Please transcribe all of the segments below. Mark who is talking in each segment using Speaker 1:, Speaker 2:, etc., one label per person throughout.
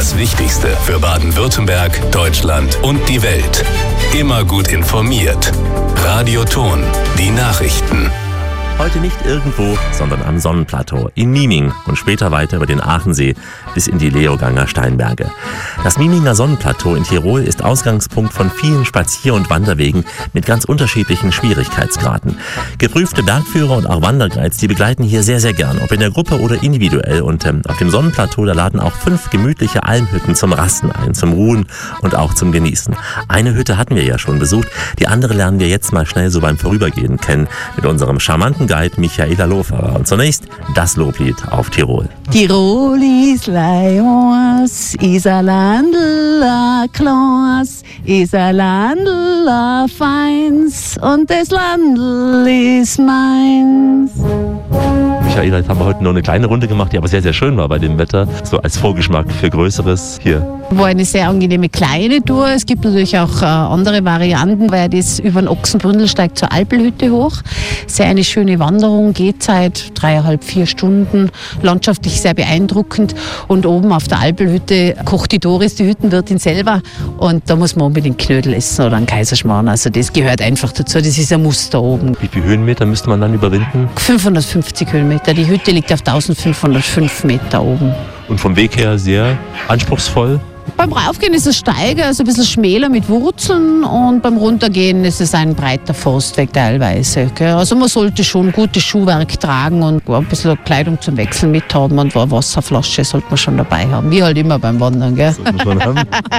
Speaker 1: Das Wichtigste für Baden-Württemberg, Deutschland und die Welt. Immer gut informiert. Radio Thon, die Nachrichten.
Speaker 2: Heute nicht irgendwo, sondern am Sonnenplateau in Miming und später weiter über den Aachensee bis in die Leoganger Steinberge. Das Miminger Sonnenplateau in Tirol ist Ausgangspunkt von vielen Spazier- und Wanderwegen mit ganz unterschiedlichen Schwierigkeitsgraden. Geprüfte Bergführer und auch Wanderguides, die begleiten hier sehr, sehr gern, ob in der Gruppe oder individuell. Und auf dem Sonnenplateau, da laden auch 5 gemütliche Almhütten zum Rasten ein, zum Ruhen und auch zum Genießen. Eine Hütte hatten wir ja schon besucht, die andere lernen wir jetzt mal schnell so beim Vorübergehen kennen mit unserem charmanten Guide Michaela Lohferer. Und zunächst das Loblied auf Tirol.
Speaker 3: Tirol ist Leons, is a Landl a Klaus, is a Landl a Feins und das Landl ist meins.
Speaker 2: Michaela, jetzt haben wir heute nur eine kleine Runde gemacht, die aber sehr, sehr schön war bei dem Wetter. So als Vorgeschmack für Größeres hier.
Speaker 3: War eine sehr angenehme kleine Tour. Es gibt natürlich auch andere Varianten, weil das über den Ochsenbrünnelsteig zur Alpelhütte hoch. Sehr eine schöne Wanderung, geht seit 3,5-4 Stunden. Landschaftlich sehr beeindruckend. Und oben auf der Alpelhütte kocht die Doris, die Hüttenwirtin selber. Und da muss man unbedingt Knödel essen oder einen Kaiserschmarrn. Also das gehört einfach dazu. Das ist ein Muster oben.
Speaker 2: Wie viele Höhenmeter müsste man dann überwinden?
Speaker 3: 550 Höhenmeter. Die Hütte liegt auf 1505 Meter oben.
Speaker 2: Und vom Weg her sehr anspruchsvoll?
Speaker 3: Beim Raufgehen ist es Steiger, also ein bisschen schmäler mit Wurzeln, und beim Runtergehen ist es ein breiter Forstweg teilweise. Gell? Also man sollte schon gutes Schuhwerk tragen und ein bisschen Kleidung zum Wechseln mithaben, und eine Wasserflasche sollte man schon dabei haben, wie halt immer beim Wandern. Gell?
Speaker 2: Das muss man haben.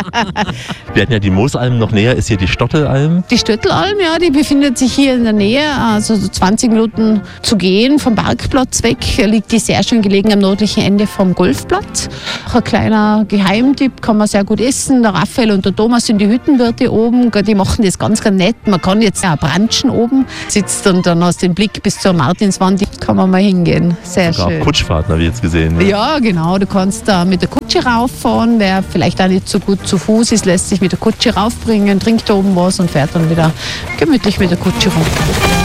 Speaker 2: Wir hatten ja die Moosalm noch näher, ist hier die Stottelalm?
Speaker 3: Die Stöttelalm, ja, die befindet sich hier in der Nähe, also so 20 Minuten zu gehen vom Parkplatz weg, liegt die sehr schön gelegen am nördlichen Ende vom Golfplatz. Auch ein kleiner Geheimtipp, kann man sehr gut essen. Der Raphael und der Thomas sind die Hüttenwirte oben, die machen das ganz, ganz nett. Man kann jetzt auch branchen oben, sitzt und dann hast du den Blick bis zur Martinswand, kann man mal hingehen. Sehr schön.
Speaker 2: Auch Kutschfahrten habe ich jetzt gesehen. Ne?
Speaker 3: Ja, genau, du kannst da mit der Kutsche rauffahren. Wer vielleicht auch nicht so gut zu Fuß ist, lässt sich mit der Kutsche raufbringen, trinkt da oben was und fährt dann wieder gemütlich mit der Kutsche runter.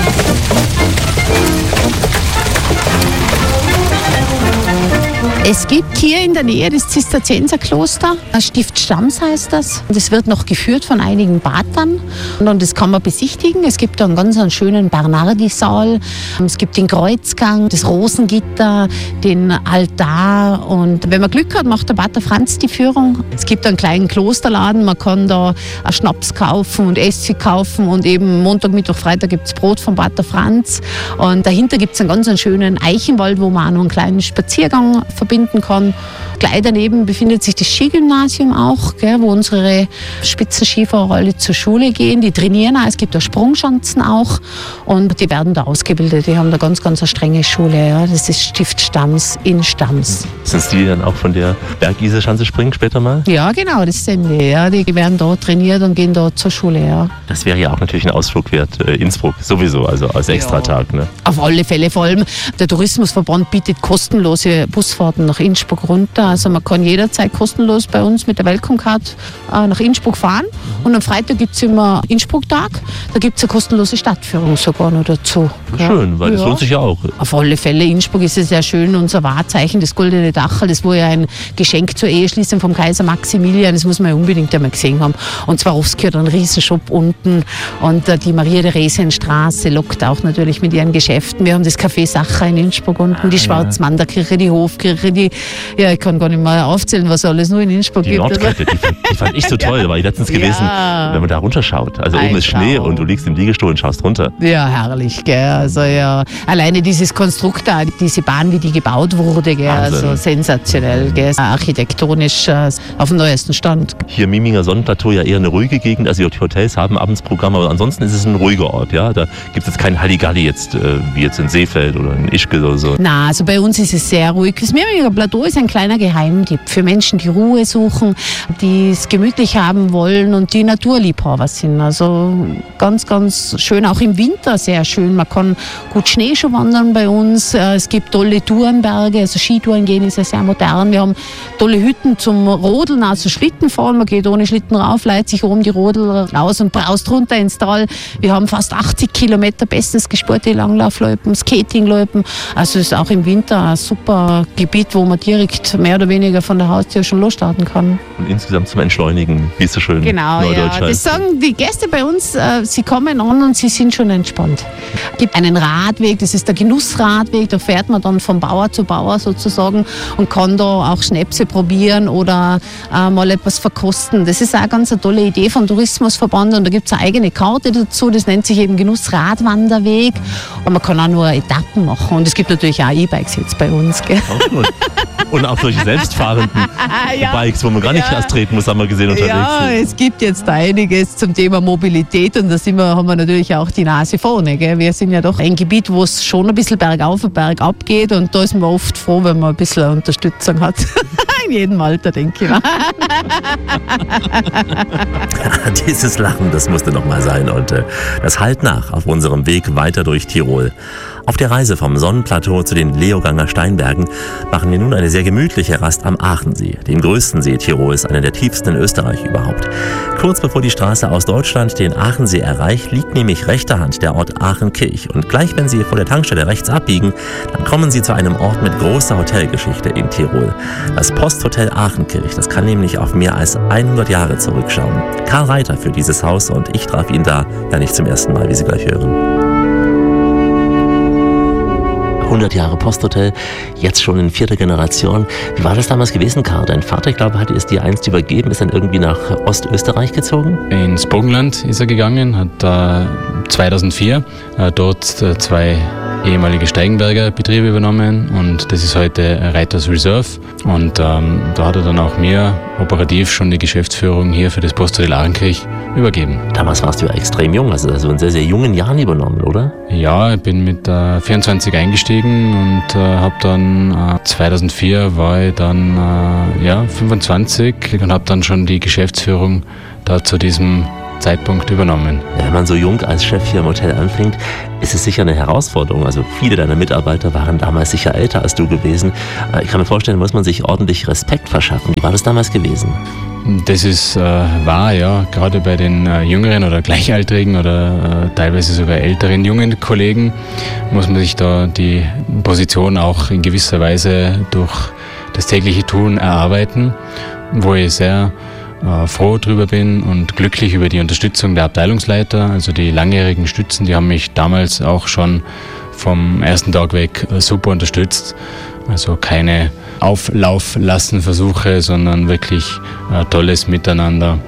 Speaker 3: Es gibt hier in der Nähe das Zisterzienserkloster, Stift Stams heißt das. Das wird noch geführt von einigen Patern und das kann man besichtigen. Es gibt da einen ganz schönen Bernardisaal, es gibt den Kreuzgang, das Rosengitter, den Altar, und wenn man Glück hat, macht der Pater Franz die Führung. Es gibt einen kleinen Klosterladen, man kann da einen Schnaps kaufen und Essig kaufen, und eben Montag, Mittwoch, Freitag gibt es Brot von Pater Franz, und dahinter gibt es einen ganz schönen Eichenwald, wo man auch noch einen kleinen Spaziergang verbinden kann. Gleich daneben befindet sich das Skigymnasium auch, gell, wo unsere Spitzenskifahrer alle zur Schule gehen. Die trainieren auch, es gibt da Sprungschanzen auch, und die werden da ausgebildet. Die haben da ganz, ganz eine strenge Schule. Ja. Das ist Stift Stams in Stams.
Speaker 2: Sind es die dann auch von der Bergiserschanze springen später mal?
Speaker 3: Ja, genau, das sind die. Ja. Die werden da trainiert und gehen da zur Schule. Ja.
Speaker 2: Das wäre ja auch natürlich ein Ausflug wert. Innsbruck sowieso, also als Extratag. Ne?
Speaker 3: Auf alle Fälle, vor allem der Tourismusverband bietet kostenlose Busfahrten nach Innsbruck runter. Also man kann jederzeit kostenlos bei uns mit der Welcome-Card nach Innsbruck fahren. Und am Freitag gibt es immer Innsbruck-Tag. Da gibt es eine kostenlose Stadtführung sogar noch dazu.
Speaker 2: Schön, weil das lohnt sich ja auch.
Speaker 3: Auf alle Fälle. Innsbruck ist es sehr schön. Unser Wahrzeichen, das Goldene Dachel, das war ja ein Geschenk zur Eheschließung vom Kaiser Maximilian. Das muss man ja unbedingt einmal gesehen haben. Und Swarovski hat einen Riesen-Shop unten. Und die Maria-Theresienstraße lockt auch natürlich mit ihren Geschäften. Wir haben das Café Sacher in Innsbruck unten, die Schwarzmanderkirche, die Hofkirche, ich kann gar nicht mal aufzählen, was alles nur in Innsbruck
Speaker 2: die
Speaker 3: gibt.
Speaker 2: Nordkette, die fand ich so toll, da war ich letztens gewesen, wenn man da runterschaut. Also oben ist Schnee und du liegst im Liegestuhl und schaust runter.
Speaker 3: Ja, herrlich, gell. Also ja, alleine dieses Konstrukt da, diese Bahn, wie die gebaut wurde, gell, also sensationell, gell, architektonisch auf dem neuesten Stand.
Speaker 2: Hier Miminger Sonnenplateau ja eher eine ruhige Gegend, also die Hotels haben Abendsprogramm, aber ansonsten ist es ein ruhiger Ort, ja. Da gibt es jetzt kein Halligalli jetzt, wie jetzt in Seefeld oder in Ischgl oder so.
Speaker 3: Na, also bei uns ist es sehr ruhig. Das Miminger Plateau ist ein kleiner Geheimtipp für Menschen, die Ruhe suchen, die es gemütlich haben wollen und die Naturliebhaber sind. Also ganz, ganz schön, auch im Winter sehr schön. Man kann gut Schneeschuh wandern bei uns. Es gibt tolle Tourenberge, also Skitouren gehen ist ja sehr modern. Wir haben tolle Hütten zum Rodeln, also Schlittenfahren. Man geht ohne Schlitten rauf, leitet sich oben die Rodel raus und braust runter ins Tal. Wir haben fast 80 Kilometer bestens gespurte Langlaufloipen, Skatingloipen. Also ist auch im Winter ein super Gebiet Gebiet, wo man direkt mehr oder weniger von der Haustür schon losstarten kann.
Speaker 2: Und insgesamt zum Entschleunigen, wie es so schön
Speaker 3: Genau,
Speaker 2: neudeutsch
Speaker 3: ja. Das
Speaker 2: heißt.
Speaker 3: sagen die Gäste bei uns, sie kommen an und sie sind schon entspannt. Es gibt einen Radweg, das ist der Genussradweg, da fährt man dann von Bauer zu Bauer sozusagen und kann da auch Schnäpse probieren oder mal etwas verkosten. Das ist auch eine ganz tolle Idee vom Tourismusverband und da gibt es eine eigene Karte dazu, das nennt sich eben Genussradwanderweg und man kann auch nur Etappen machen und es gibt natürlich auch E-Bikes jetzt bei uns. Gell?
Speaker 2: Auch gut. Und auch solche selbstfahrenden Bikes, wo man gar nicht erst treten muss, haben wir gesehen unterwegs.
Speaker 3: Ja, es gibt jetzt einiges zum Thema Mobilität und da haben wir natürlich auch die Nase vorne. Gell? Wir sind ja doch ein Gebiet, wo es schon ein bisschen bergauf und bergab geht und da ist man oft froh, wenn man ein bisschen Unterstützung hat. In jedem Alter, denke ich.
Speaker 2: Dieses Lachen, das musste noch mal sein und das hallt nach auf unserem Weg weiter durch Tirol. Auf der Reise vom Sonnenplateau zu den Leoganger Steinbergen machen wir nun eine sehr gemütliche Rast am Aachensee, dem größten See Tirols, einer der tiefsten in Österreich überhaupt. Kurz bevor die Straße aus Deutschland den Aachensee erreicht, liegt nämlich rechter Hand der Ort Aachenkirch. Und gleich wenn Sie vor der Tankstelle rechts abbiegen, dann kommen Sie zu einem Ort mit großer Hotelgeschichte in Tirol. Das Posthotel Aachenkirch, das kann nämlich auf mehr als 100 Jahre zurückschauen. Karl Reiter führt dieses Haus und ich traf ihn da ja nicht zum ersten Mal, wie Sie gleich hören. 100 Jahre Posthotel, jetzt schon in 4. Generation. Wie war das damals gewesen, Karl? Dein Vater, ich glaube, hatte es dir einst übergeben, ist dann irgendwie nach Ostösterreich gezogen?
Speaker 4: Ins Burgenland ist er gegangen, hat 2004 dort 2 ehemalige Steigenberger Betriebe übernommen und das ist heute Reiters Reserve und da hat er dann auch mir operativ schon die Geschäftsführung hier für das Posthotel Aachenkirch übergeben.
Speaker 2: Damals warst du ja extrem jung, also in sehr, sehr jungen Jahren übernommen, oder?
Speaker 4: Ja, ich bin mit 24 eingestiegen und habe dann 2004 war ich dann 25 und habe dann schon die Geschäftsführung da zu diesem Zeitpunkt übernommen.
Speaker 2: Wenn man so jung als Chef hier im Hotel anfängt, ist es sicher eine Herausforderung. Also viele deiner Mitarbeiter waren damals sicher älter als du gewesen. Ich kann mir vorstellen, muss man sich ordentlich Respekt verschaffen. Wie war das damals gewesen?
Speaker 4: Das ist wahr, ja. Gerade bei den jüngeren oder Gleichaltrigen oder teilweise sogar älteren jungen Kollegen muss man sich da die Position auch in gewisser Weise durch das tägliche Tun erarbeiten, wo ich sehr froh drüber bin und glücklich über die Unterstützung der Abteilungsleiter, also die langjährigen Stützen, die haben mich damals auch schon vom ersten Tag weg super unterstützt. Also keine Auflauflassenversuche, sondern wirklich tolles Miteinander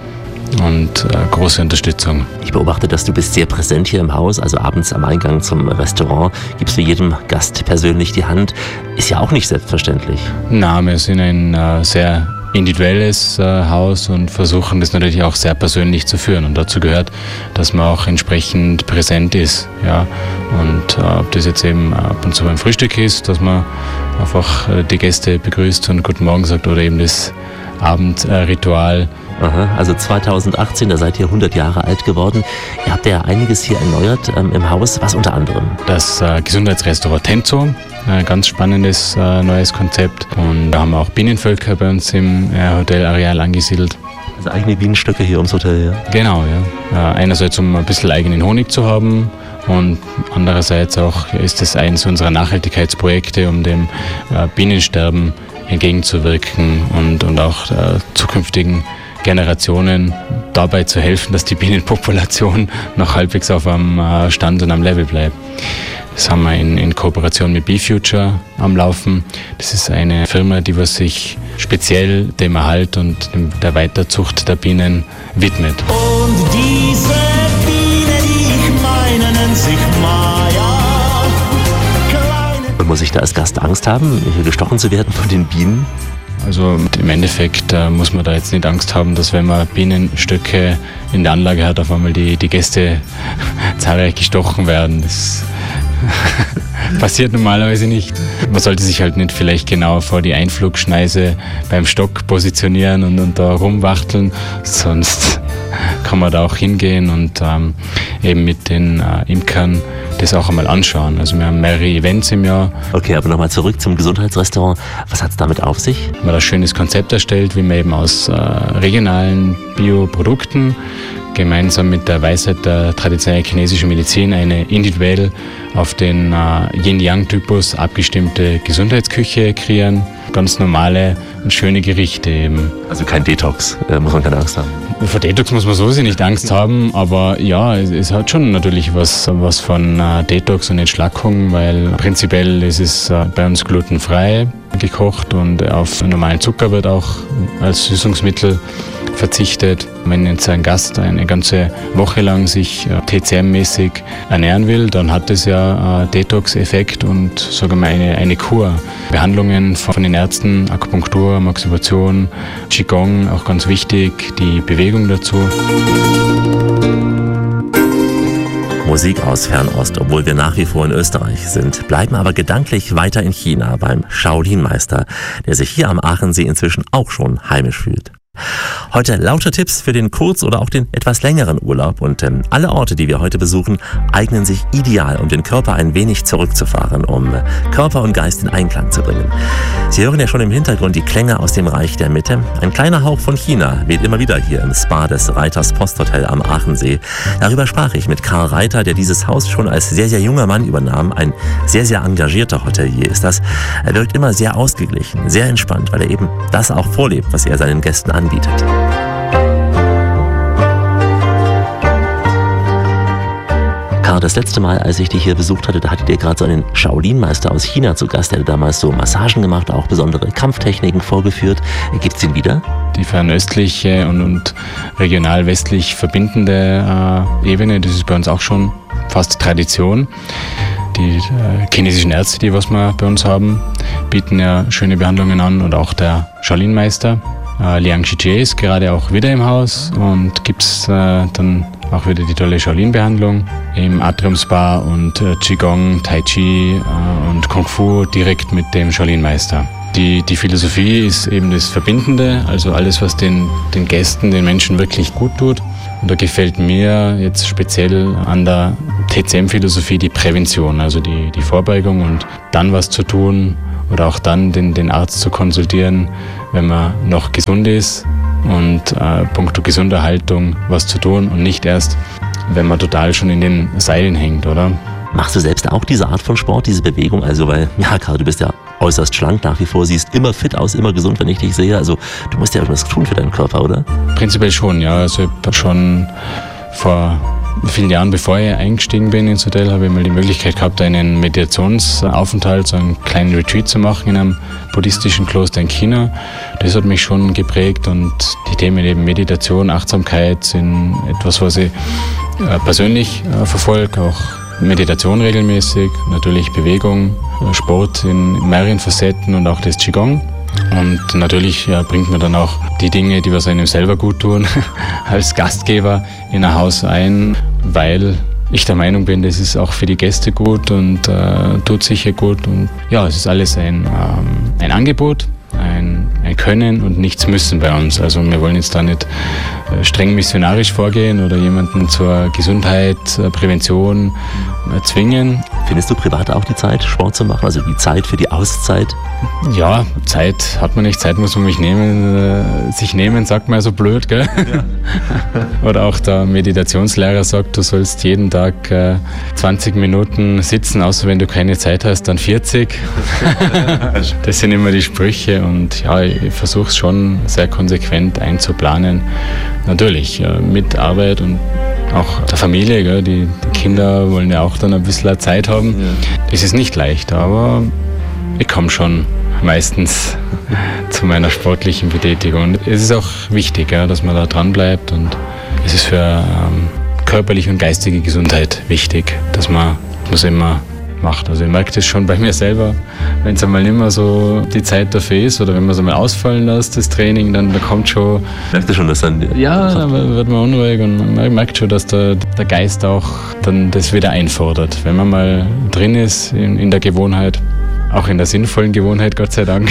Speaker 4: und große Unterstützung.
Speaker 2: Ich beobachte, dass du bist sehr präsent hier im Haus, also abends am Eingang zum Restaurant gibst du jedem Gast persönlich die Hand. Ist ja auch nicht selbstverständlich.
Speaker 4: Na, wir sind ein sehr individuelles Haus und versuchen das natürlich auch sehr persönlich zu führen. Und dazu gehört, dass man auch entsprechend präsent ist. Ja? Und ob das jetzt eben ab und zu beim Frühstück ist, dass man einfach die Gäste begrüßt und Guten Morgen sagt oder eben das Abendritual.
Speaker 2: Aha, also 2018, da seid ihr 100 Jahre alt geworden. Ihr habt ja einiges hier erneuert im Haus. Was unter anderem?
Speaker 4: Das Gesundheitsrestaurant Tenzo, ein ganz spannendes neues Konzept. Und da haben wir auch Bienenvölker bei uns im Hotelareal angesiedelt.
Speaker 2: Also eigene Bienenstöcke hier ums Hotel, ja?
Speaker 4: Genau, ja. Einerseits, um ein bisschen eigenen Honig zu haben und andererseits auch ist es eines unserer Nachhaltigkeitsprojekte, um dem Bienensterben entgegenzuwirken und auch zukünftigen Generationen dabei zu helfen, dass die Bienenpopulation noch halbwegs auf einem Stand und am Level bleibt. Das haben wir in Kooperation mit BeeFuture am Laufen. Das ist eine Firma, die sich speziell dem Erhalt und der Weiterzucht der Bienen widmet.
Speaker 5: Und diese Biene, die ich meine, nennt sich Maya.
Speaker 2: Und muss ich da als Gast Angst haben, hier gestochen zu werden von den Bienen?
Speaker 4: Also im Endeffekt muss man da jetzt nicht Angst haben, dass wenn man Bienenstöcke in der Anlage hat, auf einmal die Gäste zahlreich gestochen werden. Das passiert normalerweise nicht. Man sollte sich halt nicht vielleicht genau vor die Einflugschneise beim Stock positionieren und da rumwachteln, sonst kann man da auch hingehen und eben mit den Imkern das auch einmal anschauen. Also wir haben mehrere Events im Jahr.
Speaker 2: Okay, aber nochmal zurück zum Gesundheitsrestaurant. Was hat es damit auf sich?
Speaker 4: Man hat ein schönes Konzept erstellt, wie man eben aus regionalen Bioprodukten gemeinsam mit der Weisheit der traditionellen chinesischen Medizin eine individuell auf den Yin-Yang-Typus abgestimmte Gesundheitsküche kreieren. ganz normale und schöne Gerichte eben.
Speaker 2: Also kein Detox, muss man keine Angst haben.
Speaker 4: Vor Detox muss man sowieso nicht Angst haben, aber ja, es hat schon natürlich was von Detox und Entschlackung, weil prinzipiell ist es bei uns glutenfrei gekocht und auf normalen Zucker wird auch als Süßungsmittel verzichtet. Wenn jetzt ein Gast eine ganze Woche lang sich TCM-mäßig ernähren will, dann hat das ja Detox-Effekt und sagen wir eine Kur. Behandlungen von den Ärzten, Akupunktur, Moxibustion, Qigong, auch ganz wichtig, die Bewegung dazu.
Speaker 2: Musik aus Fernost, obwohl wir nach wie vor in Österreich sind, bleiben aber gedanklich weiter in China beim Shaolin-Meister, der sich hier am Aachensee inzwischen auch schon heimisch fühlt. Heute lauter Tipps für den kurz- oder auch den etwas längeren Urlaub und alle Orte, die wir heute besuchen, eignen sich ideal, um den Körper ein wenig zurückzufahren, um Körper und Geist in Einklang zu bringen. Sie hören ja schon im Hintergrund die Klänge aus dem Reich der Mitte. Ein kleiner Hauch von China weht immer wieder hier im Spa des Reiters Posthotel am Aachensee. Darüber sprach ich mit Karl Reiter, der dieses Haus schon als sehr, sehr junger Mann übernahm. Ein sehr, sehr engagierter Hotelier ist das. Er wirkt immer sehr ausgeglichen, sehr entspannt, weil er eben das auch vorlebt, was er seinen Gästen anbietet. Karl, das letzte Mal, als ich dich hier besucht hatte, da hattet ihr gerade so einen Shaolin-Meister aus China zu Gast, der damals so Massagen gemacht, auch besondere Kampftechniken vorgeführt. Gibt's den wieder?
Speaker 4: Die fernöstliche und regional westlich verbindende Ebene, das ist bei uns auch schon fast Tradition. Die chinesischen Ärzte, die was wir bei uns haben, bieten ja schöne Behandlungen an und auch der Shaolin-Meister. Liang Shijie ist gerade auch wieder im Haus und gibt es dann auch wieder die tolle Shaolin-Behandlung im Atrium Spa und Qigong, Tai Chi und Kung Fu direkt mit dem Shaolin-Meister. Die Philosophie ist eben das Verbindende, also alles, was den Gästen, den Menschen wirklich gut tut. Und da gefällt mir jetzt speziell an der TCM-Philosophie die Prävention, also die Vorbeugung und dann was zu tun oder auch dann den Arzt zu konsultieren, wenn man noch gesund ist und puncto gesunder Haltung was zu tun und nicht erst, wenn man total schon in den Seilen hängt, oder?
Speaker 2: Machst du selbst auch diese Art von Sport, diese Bewegung? Also, weil, ja, Karl, du bist ja äußerst schlank nach wie vor, siehst immer fit aus, immer gesund, wenn ich dich sehe. Also, du musst ja irgendwas tun für deinen Körper, oder?
Speaker 4: Prinzipiell schon, ja. Also, ich habe schon vor vielen Jahren, bevor ich eingestiegen bin ins Hotel, habe ich mal die Möglichkeit gehabt, einen Meditationsaufenthalt, so einen kleinen Retreat zu machen in einem buddhistischen Kloster in China. Das hat mich schon geprägt und die Themen eben Meditation, Achtsamkeit sind etwas, was ich persönlich verfolge, auch Meditation regelmäßig, natürlich Bewegung, Sport in mehreren Facetten und auch das Qigong. Und natürlich bringt man dann auch die Dinge, die was einem selber gut tun, als Gastgeber in ein Haus ein, weil ich der Meinung bin, das ist auch für die Gäste gut und tut sicher gut. Und ja, es ist alles ein Angebot, ein Können und nichts Müssen bei uns. Also wir wollen jetzt da nicht streng missionarisch vorgehen oder jemanden zur Gesundheit, Prävention zwingen.
Speaker 2: Findest du privat auch die Zeit, Sport zu machen, also die Zeit für die Auszeit?
Speaker 4: Ja, Zeit hat man nicht, Zeit muss man sich nehmen, sagt man ja so blöd, gell? Ja. Oder auch der Meditationslehrer sagt, du sollst jeden Tag 20 Minuten sitzen, außer wenn du keine Zeit hast, dann 40. Das sind immer die Sprüche und ja, ich versuche es schon sehr konsequent einzuplanen. Natürlich, mit Arbeit und auch der Familie, gell? Die Kinder wollen ja auch dann ein bisschen Zeit haben. Ja. Das ist nicht leicht, aber ich komme schon meistens zu meiner sportlichen Betätigung. Es ist auch wichtig, ja, dass man da dran bleibt und es ist für körperliche und geistige Gesundheit wichtig, dass man das immer macht. Also ich merke das schon bei mir selber, wenn es einmal nicht mehr so die Zeit dafür ist oder wenn man es einmal ausfallen lässt, das Training, dann kommt schon...
Speaker 2: Merkst du schon, dass dann...
Speaker 4: Ja, dann wird man unruhig und man merkt schon, dass der Geist auch dann das wieder einfordert. Wenn man mal drin ist in der Gewohnheit, auch in der sinnvollen Gewohnheit, Gott sei Dank,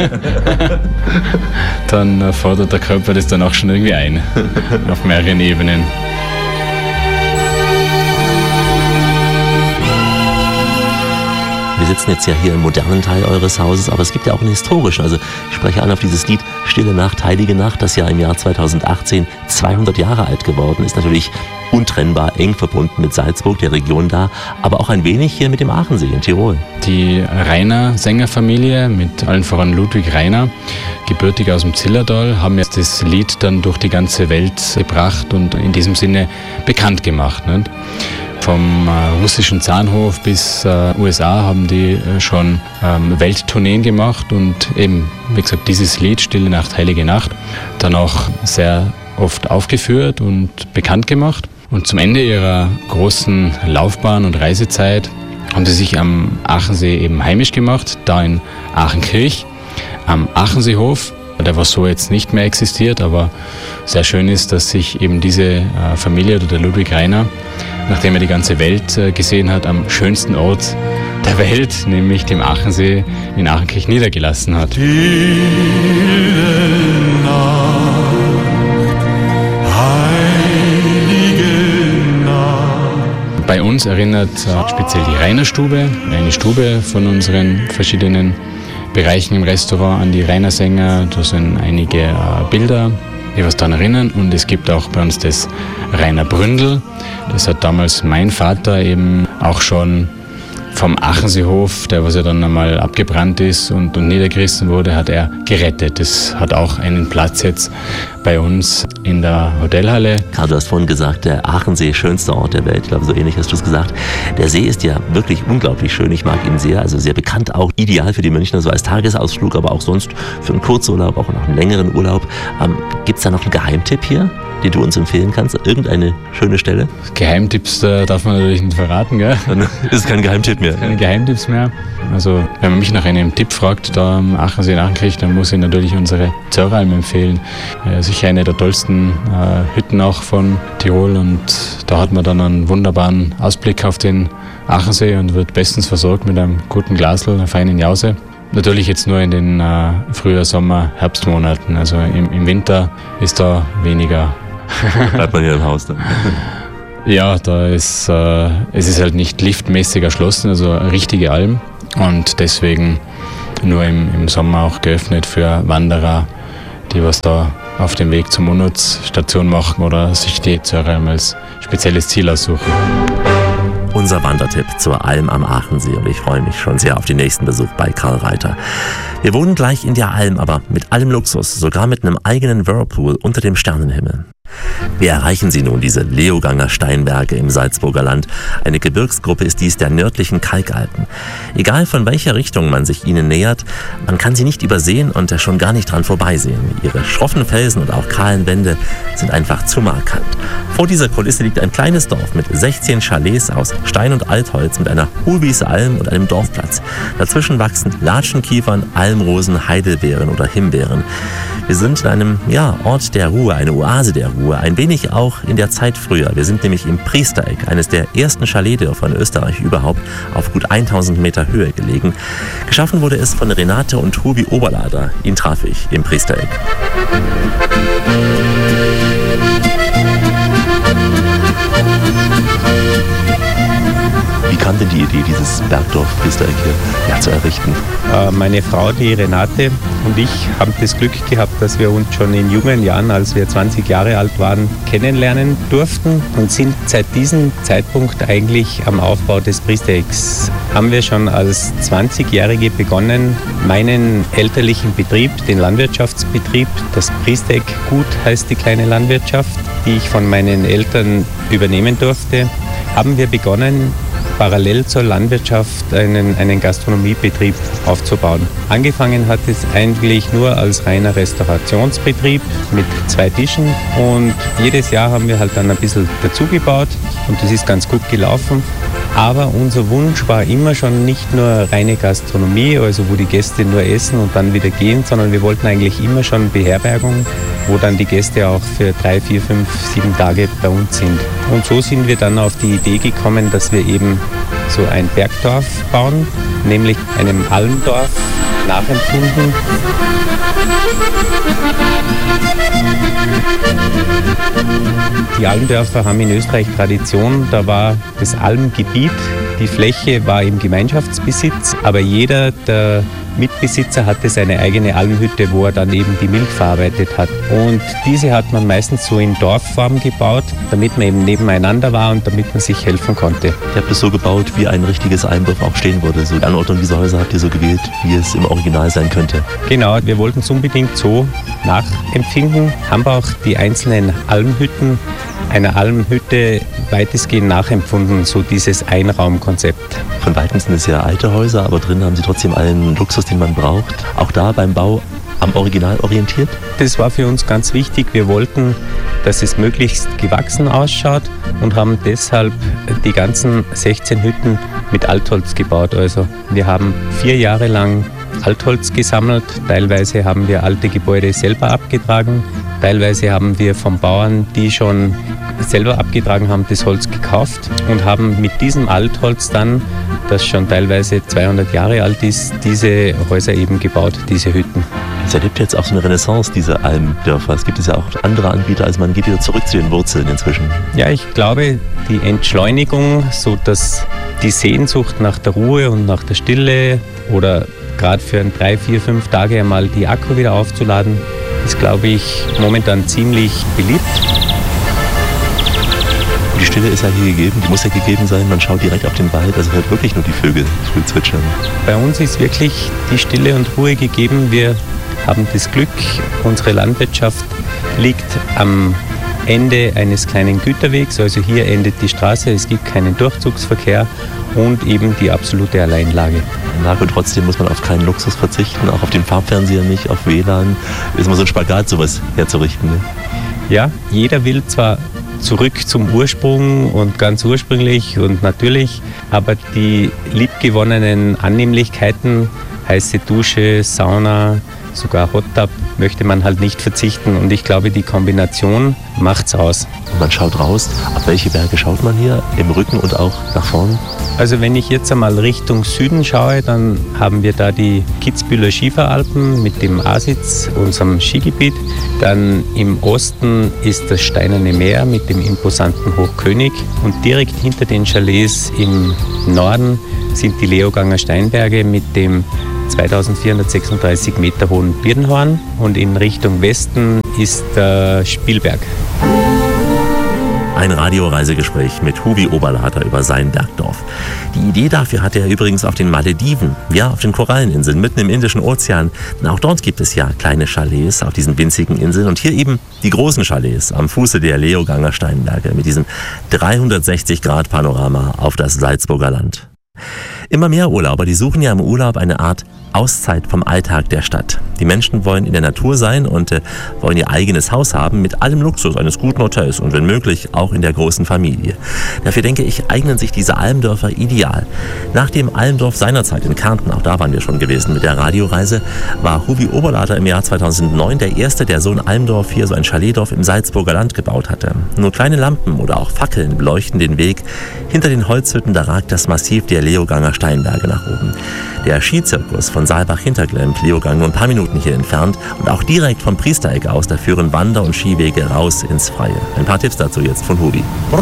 Speaker 4: dann fordert der Körper das dann auch schon irgendwie ein, auf mehreren Ebenen.
Speaker 2: Wir sitzen jetzt ja hier im modernen Teil eures Hauses, aber es gibt ja auch einen historischen. Also ich spreche an auf dieses Lied Stille Nacht, Heilige Nacht, das ja im Jahr 2018 200 Jahre alt geworden ist. Natürlich untrennbar eng verbunden mit Salzburg, der Region da, aber auch ein wenig hier mit dem Aachensee in Tirol.
Speaker 4: Die Rainer Sängerfamilie mit allen voran Ludwig Rainer, gebürtig aus dem Zillertal, haben jetzt das Lied dann durch die ganze Welt gebracht und in diesem Sinne bekannt gemacht. Nicht? Vom russischen Zahnhof bis USA haben die schon Welttourneen gemacht und eben, wie gesagt, dieses Lied Stille Nacht, Heilige Nacht dann auch sehr oft aufgeführt und bekannt gemacht. Und zum Ende ihrer großen Laufbahn und Reisezeit haben sie sich am Aachensee eben heimisch gemacht, da in Aachenkirch, am Aachenseehof, der was so jetzt nicht mehr existiert, aber sehr schön ist, dass sich eben diese Familie oder der Ludwig Rainer, nachdem er die ganze Welt gesehen hat, am schönsten Ort der Welt, nämlich dem Aachensee in Aachenkirch niedergelassen hat. Bei uns erinnert speziell die Rainerstube, eine Stube von unseren verschiedenen Bereichen im Restaurant an die Rainer Sänger. Da sind einige Bilder, die was daran erinnern. Und es gibt auch bei uns das Rainer Bründel. Das hat damals mein Vater eben auch schon vom Aachenseehof, der was ja dann einmal abgebrannt ist und niedergerissen wurde, hat er gerettet. Das hat auch einen Platz jetzt bei uns in der Hotelhalle.
Speaker 2: Karl, du hast vorhin gesagt, der Aachensee, schönster Ort der Welt. Ich glaube, so ähnlich hast du es gesagt. Der See ist ja wirklich unglaublich schön. Ich mag ihn sehr. Also sehr bekannt, auch ideal für die Münchner, so als Tagesausflug, aber auch sonst für einen Kurzurlaub, auch nach einem längeren Urlaub. Gibt es da noch einen Geheimtipp hier, den du uns empfehlen kannst? Irgendeine schöne Stelle?
Speaker 4: Geheimtipps darf man natürlich nicht verraten, gell?
Speaker 2: Dann ist es kein Geheimtipp mehr.
Speaker 4: Keine Geheimtipps mehr. Also, wenn man mich nach einem Tipp fragt, da am Aachensee in Aachenkirch, dann muss ich natürlich unsere Zörralm empfehlen. Sicher eine der tollsten Hütten auch von Tirol und da hat man dann einen wunderbaren Ausblick auf den Aachensee und wird bestens versorgt mit einem guten Glasl, einer feinen Jause. Natürlich jetzt nur in den Frühjahr-, Sommer-, Herbstmonaten. Also im Winter ist da weniger.
Speaker 2: Bleibt man hier im Haus dann?
Speaker 4: Ja, da ist es ist halt nicht liftmäßig erschlossen, also eine richtige Alm und deswegen nur im Sommer auch geöffnet für Wanderer, die was da auf dem Weg zur Monatsstation machen oder sich die Zörralm als spezielles Ziel aussuchen.
Speaker 2: Unser Wandertipp zur Alm am Aachensee und ich freue mich schon sehr auf den nächsten Besuch bei Karl Reiter. Wir wohnen gleich in der Alm, aber mit allem Luxus, sogar mit einem eigenen Whirlpool unter dem Sternenhimmel. Wie erreichen Sie nun diese Leoganger Steinberge im Salzburger Land? Eine Gebirgsgruppe ist dies der nördlichen Kalkalpen. Egal von welcher Richtung man sich ihnen nähert, man kann sie nicht übersehen und schon gar nicht dran vorbeisehen. Ihre schroffen Felsen und auch kahlen Wände sind einfach zu markant. Vor dieser Kulisse liegt ein kleines Dorf mit 16 Chalets aus Stein und Altholz mit einer Hohlwiese Alm und einem Dorfplatz. Dazwischen wachsen Latschenkiefern, Almrosen, Heidelbeeren oder Himbeeren. Wir sind in einem Ort der Ruhe, eine Oase der Ruhe, ein wenig auch in der Zeit früher. Wir sind nämlich im Priestereck, eines der ersten Chaletdörfer in Österreich überhaupt, auf gut 1000 Meter Höhe gelegen. Geschaffen wurde es von Renate und Hubi Oberlader. Ihn traf ich im Priestereck. Wie kam denn die Idee, dieses Bergdorf Priestereck hier zu errichten?
Speaker 6: Meine Frau, die Renate, und ich haben das Glück gehabt, dass wir uns schon in jungen Jahren, als wir 20 Jahre alt waren, kennenlernen durften und sind seit diesem Zeitpunkt eigentlich am Aufbau des Priesterecks. Haben wir schon als 20-Jährige begonnen, meinen elterlichen Betrieb, den Landwirtschaftsbetrieb, das Priestereck Gut heißt die kleine Landwirtschaft, die ich von meinen Eltern übernehmen durfte, haben wir begonnen, parallel zur Landwirtschaft einen Gastronomiebetrieb aufzubauen. Angefangen hat es eigentlich nur als reiner Restaurationsbetrieb mit 2 Tischen und jedes Jahr haben wir halt dann ein bisschen dazugebaut und das ist ganz gut gelaufen. Aber unser Wunsch war immer schon nicht nur reine Gastronomie, also wo die Gäste nur essen und dann wieder gehen, sondern wir wollten eigentlich immer schon Beherbergung, wo dann die Gäste auch für 3, 4, 5, 7 Tage bei uns sind. Und so sind wir dann auf die Idee gekommen, dass wir eben so ein Bergdorf bauen, nämlich einem Almdorf nachempfunden. Die Almdörfer haben in Österreich Tradition. Da war das Almgebiet Die Fläche war im Gemeinschaftsbesitz, aber jeder der Mitbesitzer hatte seine eigene Almhütte, wo er dann eben die Milch verarbeitet hat. Und diese hat man meistens so in Dorfform gebaut, damit man eben nebeneinander war und damit man sich helfen konnte.
Speaker 2: Ihr habt es so gebaut, wie ein richtiges Almdorf auch stehen würde. So die Anordnung dieser Häuser habt ihr so gewählt, wie es im Original sein könnte.
Speaker 6: Genau, wir wollten es unbedingt so nachempfinden, haben auch die einzelnen Almhütten einer Almhütte weitestgehend nachempfunden, so dieses Einraumkonzept.
Speaker 2: Von weitem sind es ja alte Häuser, aber drin haben sie trotzdem allen Luxus, den man braucht. Auch da beim Bau am Original orientiert?
Speaker 6: Das war für uns ganz wichtig. Wir wollten, dass es möglichst gewachsen ausschaut und haben deshalb die ganzen 16 Hütten mit Altholz gebaut. Also wir haben 4 Jahre lang Altholz gesammelt. Teilweise haben wir alte Gebäude selber abgetragen. Teilweise haben wir von Bauern, die schon selber abgetragen haben, das Holz gekauft und haben mit diesem Altholz dann, das schon teilweise 200 Jahre alt ist, diese Häuser eben gebaut, diese Hütten.
Speaker 2: Es erlebt jetzt auch so eine Renaissance, diese Almdörfer. Es gibt ja auch andere Anbieter, also man geht wieder zurück zu den Wurzeln inzwischen.
Speaker 6: Ja, ich glaube, die Entschleunigung, so dass die Sehnsucht nach der Ruhe und nach der Stille oder gerade für 3, 4, 5 Tage einmal die Akku wieder aufzuladen, ist, glaube ich, momentan ziemlich beliebt.
Speaker 2: Die Stille ist ja hier gegeben, die muss ja gegeben sein. Man schaut direkt auf den Wald, also hört wirklich nur die Vögel zwitschern.
Speaker 6: Bei uns ist wirklich die Stille und Ruhe gegeben. Wir haben das Glück, unsere Landwirtschaft liegt am Ende eines kleinen Güterwegs. Also hier endet die Straße, es gibt keinen Durchzugsverkehr und eben die absolute Alleinlage.
Speaker 2: Und trotzdem muss man auf keinen Luxus verzichten, auch auf den Farbfernseher nicht, auf WLAN. Ist immer so ein Spagat, sowas herzurichten. Ne?
Speaker 6: Ja, jeder will zwar zurück zum Ursprung und ganz ursprünglich und natürlich, aber die liebgewonnenen Annehmlichkeiten, heiße Dusche, Sauna, sogar Hot Tub, möchte man halt nicht verzichten und ich glaube, die Kombination macht's aus.
Speaker 2: Und man schaut raus, auf welche Berge schaut man hier, im Rücken und auch nach vorn?
Speaker 6: Also wenn ich jetzt einmal Richtung Süden schaue, dann haben wir da die Kitzbüheler Schieferalpen mit dem Asitz, unserem Skigebiet. Dann im Osten ist das Steinerne Meer mit dem imposanten Hochkönig und direkt hinter den Chalets im Norden sind die Leoganger Steinberge mit dem 2436 Meter hohen Birnhorn und in Richtung Westen ist der Spielberg.
Speaker 2: Ein Radioreisegespräch mit Huvi Oberlader über sein Bergdorf. Die Idee dafür hatte er übrigens auf den Malediven, ja, auf den Koralleninseln mitten im Indischen Ozean. Denn auch dort gibt es ja kleine Chalets auf diesen winzigen Inseln und hier eben die großen Chalets am Fuße der Leoganger Steinberge mit diesem 360-Grad-Panorama auf das Salzburger Land. Immer mehr Urlauber, die suchen ja im Urlaub eine Art Auszeit vom Alltag der Stadt. Die Menschen wollen in der Natur sein und wollen ihr eigenes Haus haben mit allem Luxus eines guten Hotels und wenn möglich auch in der großen Familie. Dafür denke ich, eignen sich diese Almdörfer ideal. Nach dem Almdorf seinerzeit in Kärnten, auch da waren wir schon gewesen mit der Radioreise, war Huvi Oberlader im Jahr 2009 der Erste, der so ein Almdorf hier, so ein Chaletdorf im Salzburger Land gebaut hatte. Nur kleine Lampen oder auch Fackeln beleuchten den Weg. Hinter den Holzhütten, da ragt das Massiv der Leoganger Steinberge nach oben. Der Skizirkus von Saalbach-Hinterglemm, Leogang, nur ein paar Minuten hier entfernt und auch direkt vom Priestereck aus, da führen Wander- und Skiwege raus ins Freie. Ein paar Tipps dazu jetzt von Huvi.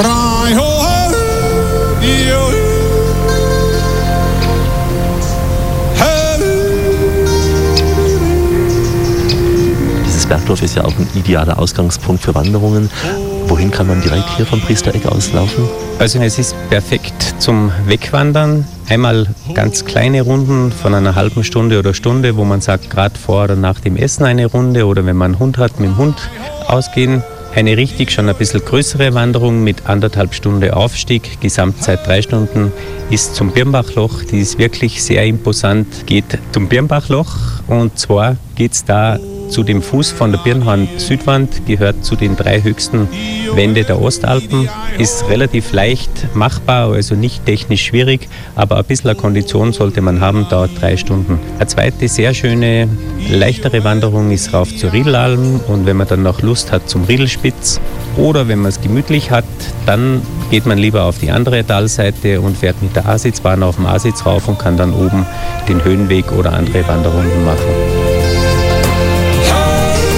Speaker 2: Dieses Bergdorf ist ja auch ein idealer Ausgangspunkt für Wanderungen. Wohin kann man direkt hier vom Priestereck aus laufen?
Speaker 6: Also es ist perfekt zum Wegwandern. Einmal ganz kleine Runden von einer halben Stunde oder Stunde, wo man sagt, gerade vor oder nach dem Essen eine Runde oder wenn man einen Hund hat, mit dem Hund ausgehen. Eine richtig schon ein bisschen größere Wanderung mit 1,5 Stunden Aufstieg, Gesamtzeit 3 Stunden, ist zum Birnbachloch. Die ist wirklich sehr imposant, geht zum Birnbachloch und zwar geht es da zu dem Fuß von der Birnhorn-Südwand, gehört zu den 3 höchsten Wände der Ostalpen, ist relativ leicht machbar, also nicht technisch schwierig, aber ein bisschen Kondition sollte man haben, dauert 3 Stunden. Eine zweite sehr schöne, leichtere Wanderung ist rauf zur Riedelalm und wenn man dann noch Lust hat zum Riedelspitz oder wenn man es gemütlich hat, dann geht man lieber auf die andere Talseite und fährt mit der Asitzbahn auf dem Asitz rauf und kann dann oben den Höhenweg oder andere Wanderrunden machen.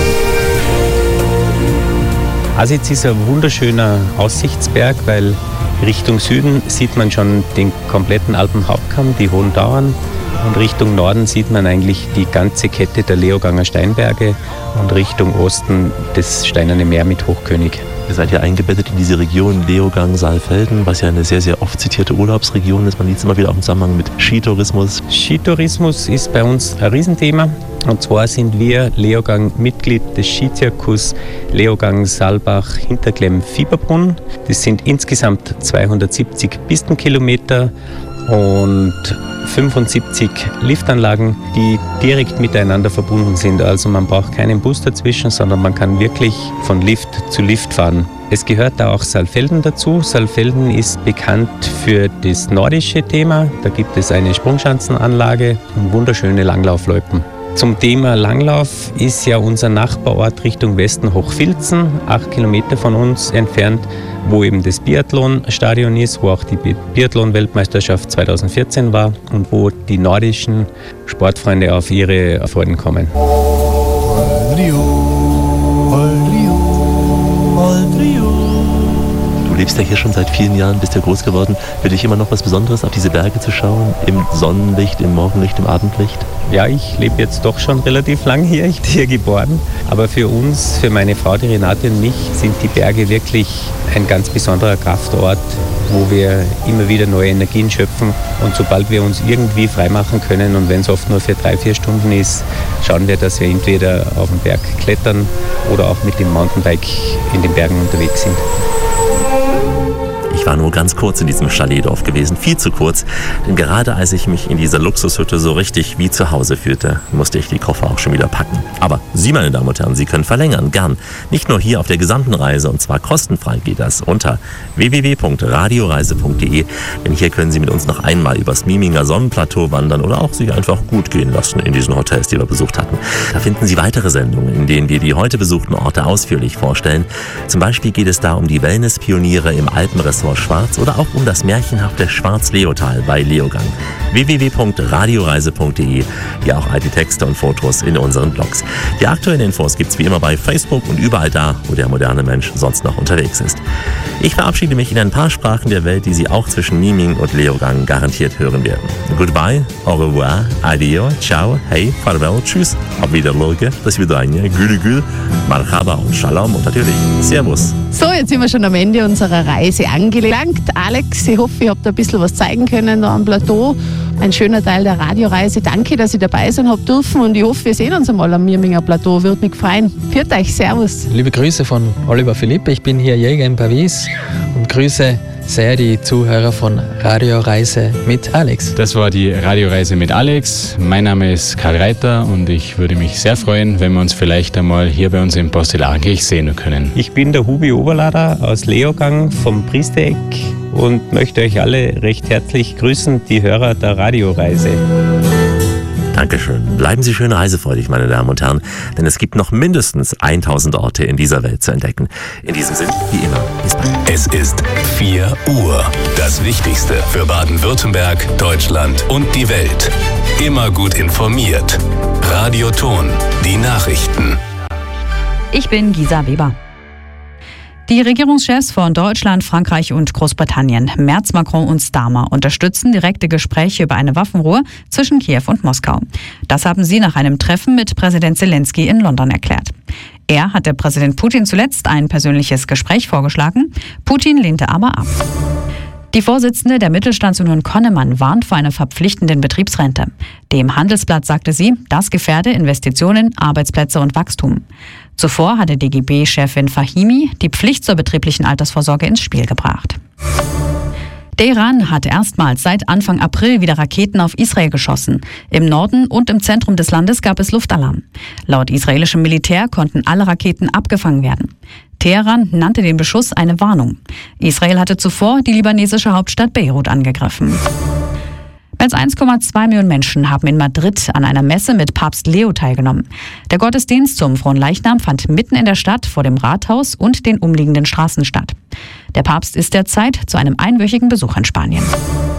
Speaker 6: Asitz ist ein wunderschöner Aussichtsberg, weil Richtung Süden sieht man schon den kompletten Alpenhauptkamm, die Hohen Tauern. Und Richtung Norden sieht man eigentlich die ganze Kette der Leoganger Steinberge und Richtung Osten das Steinerne Meer mit Hochkönig.
Speaker 2: Ihr seid ja eingebettet in diese Region Leogang, Saalfelden, was ja eine sehr, sehr oft zitierte Urlaubsregion ist. Man sieht es immer wieder auch im Zusammenhang mit Skitourismus.
Speaker 6: Skitourismus ist bei uns ein Riesenthema. Und zwar sind wir Leogang Mitglied des Skizirkus Leogang Saalbach Hinterklemm Fieberbrunn. Das sind insgesamt 270 Pistenkilometer und 75 Liftanlagen, die direkt miteinander verbunden sind. Also man braucht keinen Bus dazwischen, sondern man kann wirklich von Lift zu Lift fahren. Es gehört da auch Saalfelden dazu. Saalfelden ist bekannt für das nordische Thema. Da gibt es eine Sprungschanzenanlage und wunderschöne Langlaufloipen. Zum Thema Langlauf ist ja unser Nachbarort Richtung Westen Hochfilzen, 8 Kilometer von uns entfernt, wo eben das Biathlonstadion ist, wo auch die Biathlon-Weltmeisterschaft 2014 war und wo die nordischen Sportfreunde auf ihre Freuden kommen.
Speaker 2: Du lebst ja hier schon seit vielen Jahren, bist ja groß geworden. Für dich immer noch was Besonderes, auf diese Berge zu schauen, im Sonnenlicht, im Morgenlicht, im Abendlicht?
Speaker 6: Ja, ich lebe jetzt doch schon relativ lang hier, ich bin hier geboren. Aber für uns, für meine Frau, die Renate und mich, sind die Berge wirklich ein ganz besonderer Kraftort, wo wir immer wieder neue Energien schöpfen. Und sobald wir uns irgendwie freimachen können, und wenn es oft nur für 3-4 Stunden ist, schauen wir, dass wir entweder auf den Berg klettern oder auch mit dem Mountainbike in den Bergen unterwegs sind.
Speaker 2: Ich war nur ganz kurz in diesem Chaletdorf gewesen, viel zu kurz, denn gerade als ich mich in dieser Luxushütte so richtig wie zu Hause fühlte, musste ich die Koffer auch schon wieder packen. Aber Sie, meine Damen und Herren, Sie können verlängern, gern. Nicht nur hier auf der gesamten Reise, und zwar kostenfrei geht das unter www.radioreise.de, denn hier können Sie mit uns noch einmal übers Mieminger Sonnenplateau wandern oder auch sich einfach gut gehen lassen in diesen Hotels, die wir besucht hatten. Da finden Sie weitere Sendungen, in denen wir die heute besuchten Orte ausführlich vorstellen. Zum Beispiel geht es da um die Wellnesspioniere im Alpenressort Schwarz oder auch um das märchenhafte Schwarz-Leotal bei Leogang. www.radioreise.de. Hier auch all die Texte und Fotos in unseren Blogs. Die aktuellen Infos gibt's wie immer bei Facebook und überall da, wo der moderne Mensch sonst noch unterwegs ist. Ich verabschiede mich in ein paar Sprachen der Welt, die Sie auch zwischen Mieming und Leogang garantiert hören werden. Goodbye, au revoir, adio, ciao, hey, farewell, tschüss, auf Wiedersehen, до свидания, gül gül, marhaba und shalom und natürlich servus.
Speaker 3: So, jetzt sind wir schon am Ende unserer Reise angelangt. Alex, ich hoffe, ihr habt ein bisschen was zeigen können da am Plateau. Ein schöner Teil der Radioreise. Danke, dass ich dabei sein habe dürfen und ich hoffe, wir sehen uns einmal am Mieminger Plateau. Würde mich freuen. Viert euch, servus.
Speaker 7: Liebe Grüße von Oliver Philippe. Ich bin hier Jäger in Paris und grüße sehr die Zuhörer von Radioreise mit Alex.
Speaker 4: Das war die Radioreise mit Alex. Mein Name ist Karl Reiter und ich würde mich sehr freuen, wenn wir uns vielleicht einmal hier bei uns im Postellarenkirch sehen können.
Speaker 6: Ich bin der Hubi Oberlader aus Leogang vom Priestereck und möchte euch alle recht herzlich grüßen, die Hörer der Radioreise.
Speaker 2: Dankeschön. Bleiben Sie schön reisefreudig, meine Damen und Herren, denn es gibt noch mindestens 1000 Orte in dieser Welt zu entdecken. In diesem Sinn, wie immer, bis bald.
Speaker 1: Es ist 4 Uhr. Das Wichtigste für Baden-Württemberg, Deutschland und die Welt. Immer gut informiert. Radio Ton, die Nachrichten.
Speaker 8: Ich bin Gisa Weber. Die Regierungschefs von Deutschland, Frankreich und Großbritannien, Merz, Macron und Starmer, unterstützen direkte Gespräche über eine Waffenruhe zwischen Kiew und Moskau. Das haben sie nach einem Treffen mit Präsident Zelensky in London erklärt. Er hatte Präsident Putin zuletzt ein persönliches Gespräch vorgeschlagen. Putin lehnte aber ab. Die Vorsitzende der Mittelstandsunion Connemann warnt vor einer verpflichtenden Betriebsrente. Dem Handelsblatt sagte sie, das gefährde Investitionen, Arbeitsplätze und Wachstum. Zuvor hatte DGB-Chefin Fahimi die Pflicht zur betrieblichen Altersvorsorge ins Spiel gebracht. Der Iran hat erstmals seit Anfang April wieder Raketen auf Israel geschossen. Im Norden und im Zentrum des Landes gab es Luftalarm. Laut israelischem Militär konnten alle Raketen abgefangen werden. Teheran nannte den Beschuss eine Warnung. Israel hatte zuvor die libanesische Hauptstadt Beirut angegriffen. Mehr als 1,2 Millionen Menschen haben in Madrid an einer Messe mit Papst Leo teilgenommen. Der Gottesdienst zum Fronleichnam fand mitten in der Stadt vor dem Rathaus und den umliegenden Straßen statt. Der Papst ist derzeit zu einem einwöchigen Besuch in Spanien.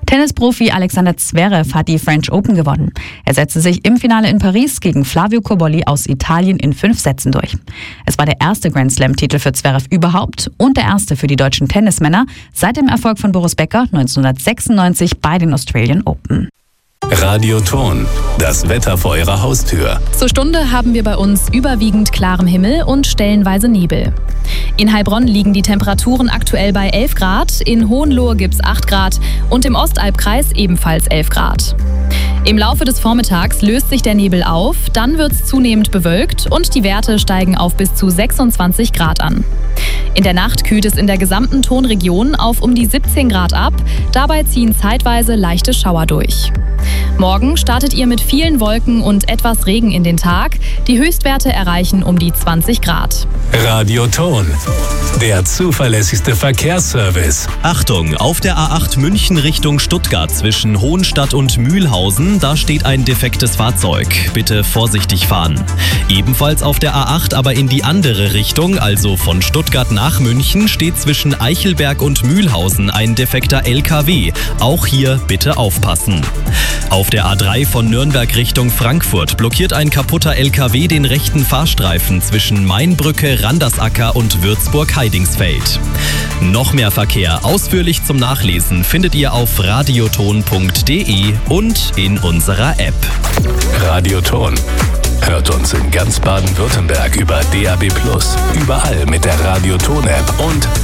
Speaker 8: Tennisprofi Alexander Zverev hat die French Open gewonnen. Er setzte sich im Finale in Paris gegen Flavio Cobolli aus Italien in 5 Sätzen durch. Es war der erste Grand Slam-Titel für Zverev überhaupt und der erste für die deutschen Tennismänner seit dem Erfolg von Boris Becker 1996 bei den Australian Open.
Speaker 1: Radio Ton, das Wetter vor Ihrer Haustür.
Speaker 9: Zur Stunde haben wir bei uns überwiegend klarem Himmel und stellenweise Nebel. In Heilbronn liegen die Temperaturen aktuell bei 11 Grad, in Hohenlohe gibt's 8 Grad und im Ostalbkreis ebenfalls 11 Grad. Im Laufe des Vormittags löst sich der Nebel auf, dann wird's zunehmend bewölkt und die Werte steigen auf bis zu 26 Grad an. In der Nacht kühlt es in der gesamten Tonregion auf um die 17 Grad ab, dabei ziehen zeitweise leichte Schauer durch. Morgen startet ihr mit vielen Wolken und etwas Regen in den Tag. Die Höchstwerte erreichen um die 20 Grad.
Speaker 1: Radio Ton, der zuverlässigste Verkehrsservice.
Speaker 10: Achtung, auf der A8 München Richtung Stuttgart zwischen Hohenstadt und Mühlhausen, da steht ein defektes Fahrzeug. Bitte vorsichtig fahren. Ebenfalls auf der A8, aber in die andere Richtung, also von Stuttgart nach München, steht zwischen Eichelberg und Mühlhausen ein defekter LKW. Auch hier bitte aufpassen. Auf der A3 von Nürnberg Richtung Frankfurt blockiert ein kaputter LKW den rechten Fahrstreifen zwischen Mainbrücke, Randersacker und Würzburg-Heidingsfeld. Noch mehr Verkehr ausführlich zum Nachlesen findet ihr auf radioton.de und in unserer App.
Speaker 1: Radio Ton. Hört uns in ganz Baden-Württemberg über DAB+, überall mit der Radio Ton App und